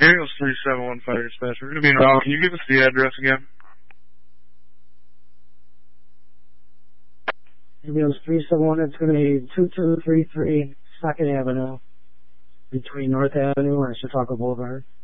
Daniels 3715 dispatch. We're going to be in Raleigh. Can you give us the address again? Daniels 371, it's going to be 2233 2nd Avenue, between North Avenue and Chicago Boulevard.